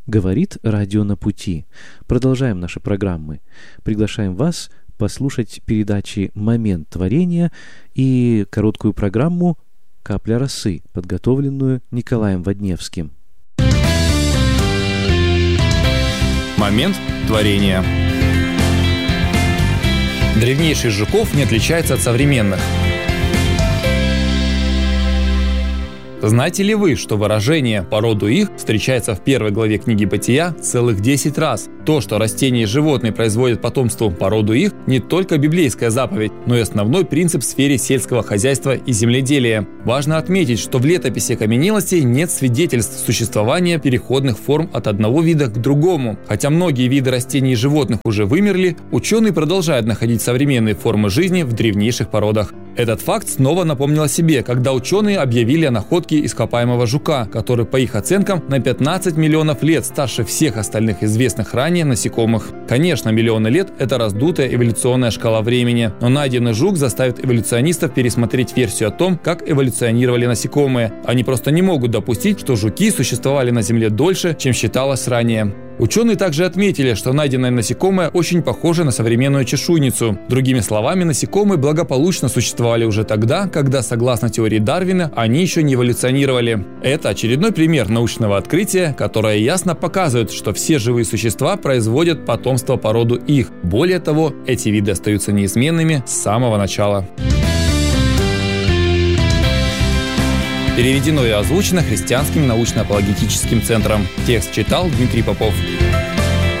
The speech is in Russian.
Говорит радио «На пути». Продолжаем наши программы. Приглашаем вас послушать передачи «Момент творения» и короткую программу «Капля росы», подготовленную Николаем Водневским. Момент творения. Древнейший Жуков не отличается от современных. Знаете ли вы, что выражение «по роду их» встречается в первой главе книги «Бытия» целых 10 раз? То, что растения и животные производят потомство по роду их, не только библейская заповедь, но и основной принцип в сфере сельского хозяйства и земледелия. Важно отметить, что в летописи окаменелостей нет свидетельств существования переходных форм от одного вида к другому. Хотя многие виды растений и животных уже вымерли, ученые продолжают находить современные формы жизни в древнейших породах. Этот факт снова напомнил о себе, когда ученые объявили о находке ископаемого жука, который, по их оценкам, на 15 миллионов лет старше всех остальных известных ранее насекомых. Конечно, миллионы лет – это раздутая эволюционная шкала времени, но найденный жук заставит эволюционистов пересмотреть версию о том, как эволюционировали насекомые. Они просто не могут допустить, что жуки существовали на Земле дольше, чем считалось ранее. Ученые также отметили, что найденное насекомое очень похоже на современную чешуйницу. Другими словами, насекомые благополучно существовали уже тогда, когда, согласно теории Дарвина, они еще не эволюционировали. Это очередной пример научного открытия, которое ясно показывает, что все живые существа производят потомство по роду их. Более того, эти виды остаются неизменными с самого начала. Переведено и озвучено Христианским научно-апологетическим центром. Текст читал Дмитрий Попов.